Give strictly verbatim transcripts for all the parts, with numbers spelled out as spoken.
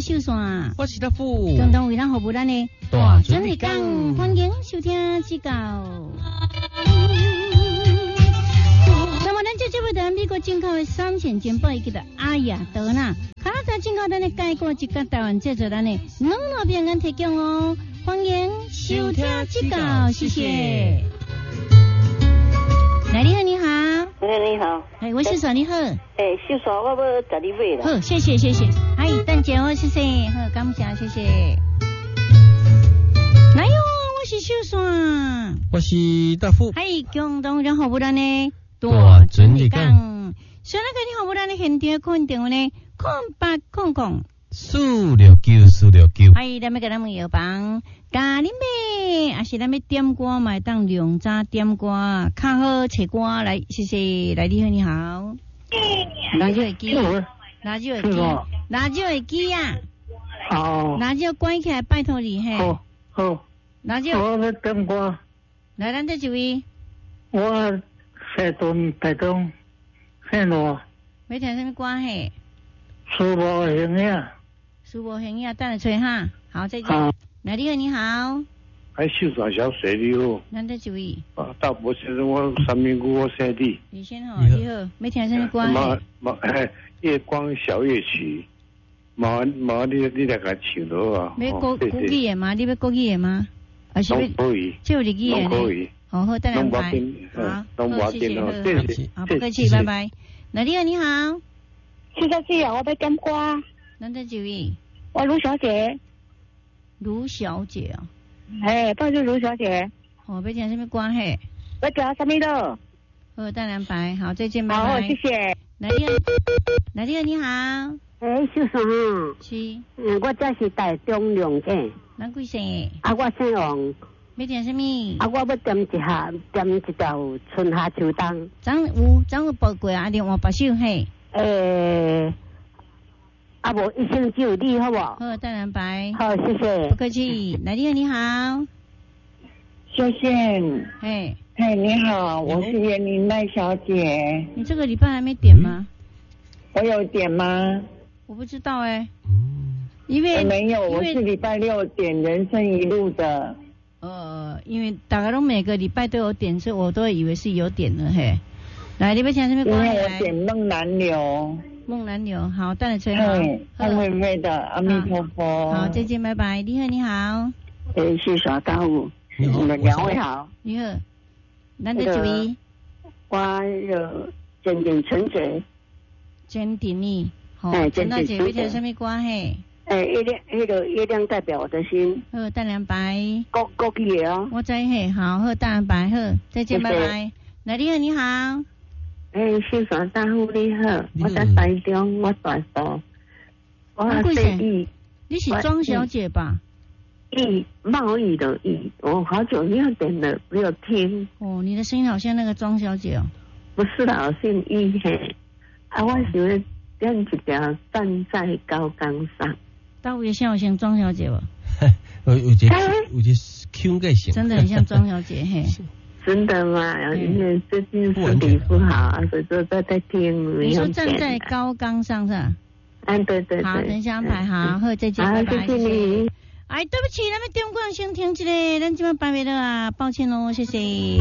秀山， 我是大富， 共同为咱服务咱的大准备讲，欢迎收听指教。那么咱这这位在美国进口的三千金宝，伊叫做阿雅德纳，卡拉在进口咱的介过一个台湾制作咱的两路平安提供哦，欢迎收听指教，谢谢。来，你好，你好。 哎，你好。 哎，我秀山你好。 哎，秀山，我要十二尾了。 好，谢谢谢谢。哎，等姐哦，谢谢。好，感谢谢谢。来哟，我是秀山。 我是大富。 嗨，共同人服务咱呢。 大准备讲。 所以那个你服务咱的现场可能电话呢，空八空空。 四六九四六九。 哎，咱们给咱们摇棒，咖喱妹，还是咱们点歌嘛，当两扎点歌，较好切歌来，谢谢，来你好你好。拿酒的机，拿酒的机，拿酒的机啊！ 好， 拿酒关起来，拜托你嘿。 好，好， 拿酒。 我要点歌。 来，咱这一位。 我山东台东县路。 要听什么歌嘿？ 书包形象。 书包形象，等下吹哈。好，再见。来，你好，你好。 还秀山小水你好。 咱这一位。 啊，大伯先生，我三明姑我兄弟。 你先好，你好，要听什么歌嘿？ 马马哎，月光小夜曲。马马，你你来甲唱落啊？ 要国国语的吗？你要国语的吗？还是要？ 可以。 就日语的呢？ 可以。 好好，等两拜。好，好，谢谢，好，好，不客气，拜拜。来，你好，你好。 是个是啊，我要点歌。 咱这几位？ 我卢小姐。 卢小姐啊。 哎，报是卢小姐。 哦，要听什么歌嘿？ 我叫什么的？ 好，等两拜，好，再见，拜拜。 好，谢谢。 来，你好，来，你好，你好。 哎，秀山。 是。 嗯，我这是台中两个。 咱几岁？ 啊，我姓王。 要听什么？ 啊，我要点一下，点一条春夏秋冬。 咱有，咱有报过啊，另外把手嘿。 诶，啊无一生只有你，好不好？ 好，当然白。 好，谢谢。 不客气。来，你好，你好。 秀贤。 嘿。 嘿，你好，我是园林赖小姐。 你这个礼拜还没点吗？ 我有点吗？ 我不知道哎、欸。嗯。因为没有，我是礼拜六点人生一路的。 呃，因为大家都每个礼拜都有点，所以我都以为是有点的嘿。来，你要听什么歌？ 因为我点梦南流。 梦南流，好，等下吹好。 安慧慧的阿弥陀佛。 好，再见，拜拜。你好，你好。 诶，是啥大户？ 你好， 两位好。 你好，咱这几位？ 我有坚定纯洁。 坚定你，好，陈大姐，要听什么歌嘿？ 诶，月亮，迄个月亮代表我的心。 好，等两拜。 国国语的哦。 我知嘿，好，好，等两拜，好，再见，拜拜。来，你好，你好。 诶，秀山大夫你好，我在台中，我大嫂。我是义。 你是庄小姐吧？ 义，贸易的义，我好久没有点了，没有听。 哦，你的声音好像那个庄小姐哦。 不是啦，我姓义嘿。啊，我想要点一条站在高岗上。 大卫像我像庄小姐吧？ 有有这有这 Q 个型， 真的很像庄小姐嘿。 真的吗？因为最近身体不好，所以说在在听。 你说站在高岗上是吧？ 哎，对对对。 好，等一下安排好，好，再见，拜拜，谢谢。哎，对不起，咱们电话先停一下，咱这边拜拜了啊，抱歉喽，谢谢。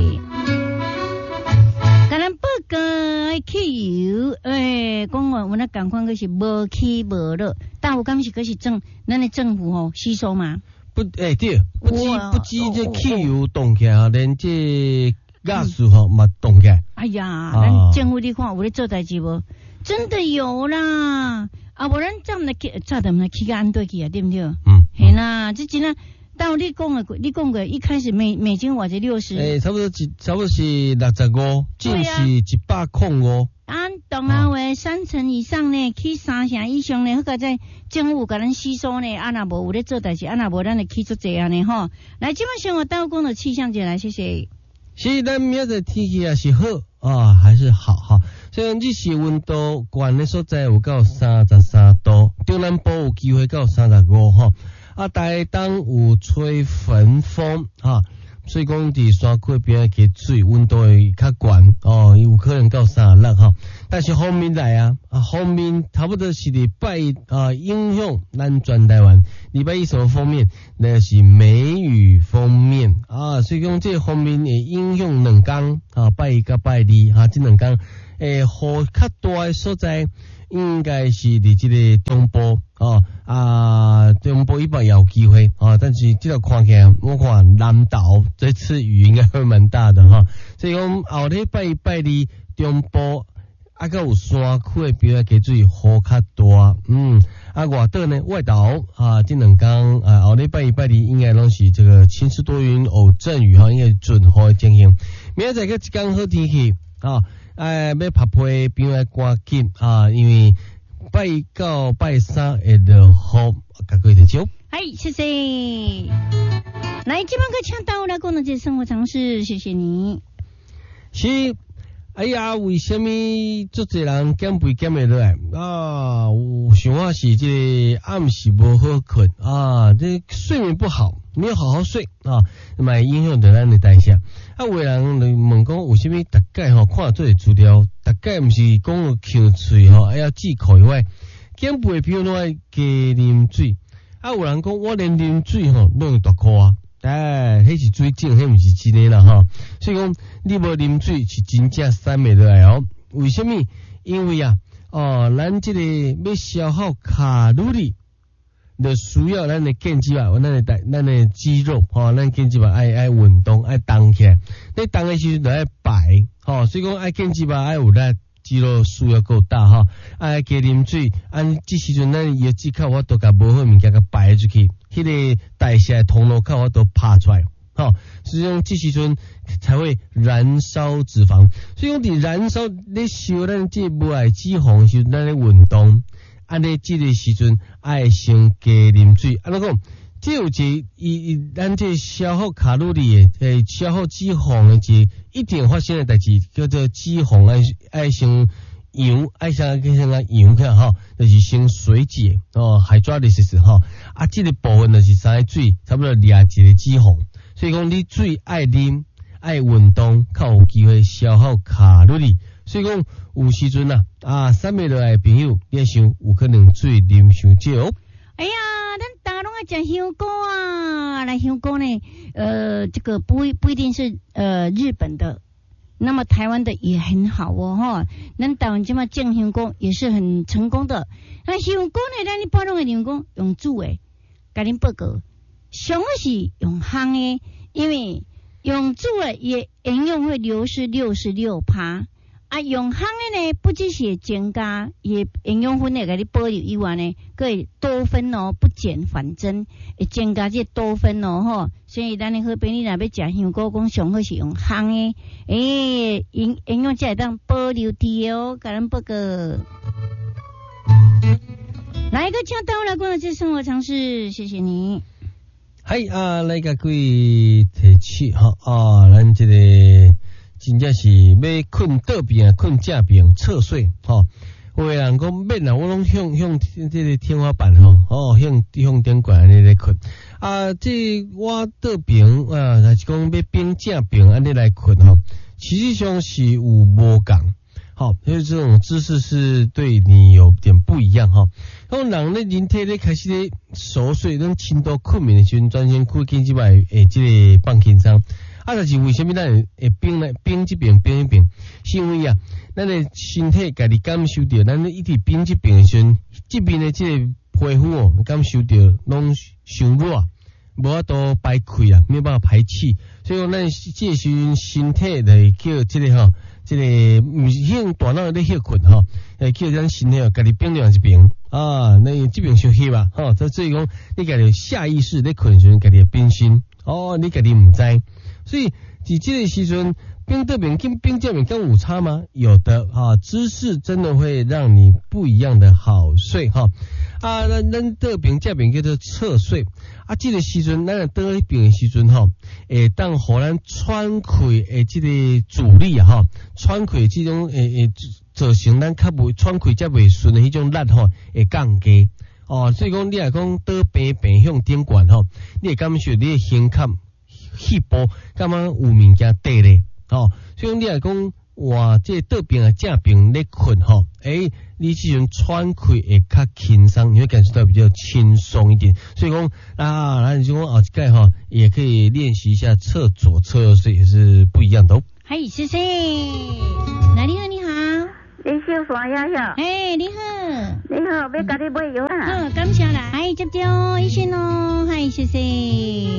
甲咱报告汽油，诶，讲话我那感况可是无起无落，但有敢是可是政，咱的政府吼吸收嘛？ 不，诶、欸、对，不止不止这汽油动起来，连这驾驶吼嘛动起来。 哎呀，咱政府你看有咧做代志无？真的有啦，啊，无咱怎么来去，怎么来去个安对去啊？对不对？嗯，系啦，这真啊。到你讲的，你讲的，一开始美美金我是六十， 诶，差不多一差不多是六十五，净是一百空五。 按当然话三成以上呢，去三成以上呢，迄个在政府甲咱吸收呢，啊那无有咧做代志，啊那无咱就去做这样呢吼。来，基本上我到讲的气象节来，谢谢。 是咱明仔天气也是好啊，还是好哈。虽然日时温度高的所在有到三十三度，中南部有机会到三十五哈。啊，台东有吹焚风哈，所以讲伫山区边嘅水温度会较悬哦，有可能到三十六哈。但是后面来啊， 啊方面差不多是礼拜一啊影响咱全台湾。礼拜一什么封面？那是梅雨封面啊，所以讲这方面会影响两天啊，拜一甲拜二啊，这两天诶，雨较大的所在应该是伫这个中部啊啊，中部一般也有机会啊，但是这个看起来，我看南岛这次雨应该会蛮大的哈，所以讲后礼拜一拜二中部。啊，佮有山区的边啊，加注意雨较大，嗯，啊，外岛呢，外岛啊，这两天啊，后礼拜一拜二应该拢是这个晴时多云偶阵雨哈，应该准雨的情形。明仔载个一天好天气啊，哎，要拍皮边啊赶紧啊，因为拜一到拜三会落雨，甲各位听众。 嗨，谢谢。来，这帮个请到来讲的这生活常识，谢谢你。 是。哎呀，为什么足侪人减肥减袂落来啊？有想法是这个暗时无好困啊，这睡眠不好，没有好好睡啊，那么影响到咱的代谢。啊，有的人就问讲，为什么大概吼看做资料，大概毋是讲有口喙吼，还要忌口以外，减肥譬如拢爱加啉水。啊，有人讲我连啉水吼拢用大箍啊。哎，迄是水症，迄毋是真诶啦吼。所以讲，你无啉水是真正瘦袂落来哦。为什么？因为啊，哦，咱即个要消耗卡路里，就需要咱诶腱肌肉，咱诶大，咱诶肌肉，吼，咱腱肌肉爱爱运动，爱动起来。你动诶时阵就爱摆，吼，所以讲爱腱肌肉爱有力。肌肉数要够大哈，啊，加啉水，按这时阵咱业绩靠我都甲无好物件甲排出去，迄、那个代谢通路靠我都拍出来，哈，所以讲这时阵才会燃烧脂肪。所以讲伫燃烧咧烧咱这无爱脂肪时，咱咧运动，按咧这个时阵爱先加啉水，安怎讲？这有一个伊伊咱这消耗卡路里的，诶，消耗脂肪的一一定发生的代志，叫做脂肪爱爱先油，爱先跟先个油起来吼，就是先水解哦，海抓的是是吼，啊，这个部分就是三个水，差不多掠一个脂肪，所以讲你水爱啉，爱运动，较有机会消耗卡路里，所以讲有时阵啊，啊，三味落来的朋友，你想有可能水啉伤少。 哎呀，咱大家拢爱食香菇啊！来香菇呢，呃，这个不不一定是呃日本的，那么台湾的也很好哦哈。咱台湾这么种香菇也是很成功的。那香菇呢，咱一般拢会用讲用煮的，甲恁报告，上好是用烘的，因为用煮的也营养会流失六十六趴。啊，用烘的呢，不只是增加也营养分会给你保留以外呢，可以多酚哦，不减反增，会增加这多酚哦吼。所以咱的好朋友若要食香菇，讲上好是用烘的，诶，营营养才会当保留住哦，甲咱报告。来一个请到来讲的这生活常识，谢谢你。 嗨啊，来个各位提起哈啊，咱这个。真正是要困倒边困正边侧睡吼，有个人讲免啦，我拢向向这个天花板吼，哦向向顶管安尼来困啊，这我倒边啊，还是讲要变正边安尼来困吼，其实上是有无共，好，因为这种姿势是对你有点不一样哈。那人咧人体咧开始咧熟睡，咱深度困眠的时阵，专心困紧即摆诶，这个放轻松。啊，就是为什么咱会会变来变这边变那边？是因为啊，咱的身体家己感受到，咱一直变这边的时阵，这边的这个皮肤哦，感受到拢伤热，无法度排气啊，没有办法排气，所以讲咱这个时阵身体来叫这个吼，这个唔是向大脑咧休困吼，诶叫咱身体哦，家己变另外一边啊，那这边休息吧，吼，所以讲你家己下意识咧困时阵，家己变心哦，你家己唔知。所以，在这个时阵，冰这边跟冰这边跟有差吗？有的啊，姿势真的会让你不一样的好睡哈。啊，咱咱这边这边叫做侧睡啊，这个时阵，咱这边的时阵哈，诶，当互咱喘气诶，这个阻力啊哈，喘气这种诶诶，造成咱较袂喘气才袂顺的迄种力吼，会降低哦。所以讲，你来讲倒平平向顶管吼，你会感受你的胸腔。气部感觉有物件缀咧，哦，所以讲你来讲， 哇，这倒边啊正边咧困吼，诶，你这种喘气会较轻松，你会感受到比较轻松一点。所以讲啊，那你就讲后一盖哈，也可以练习一下侧左侧右，这也是不一样的哦。 嗨，谢谢。来，你好，你好。 你小山呀呀。 哎，你好。 你好，要甲你买药啊。 好，感谢啦。嗨，接着医生哦，嗨，谢谢。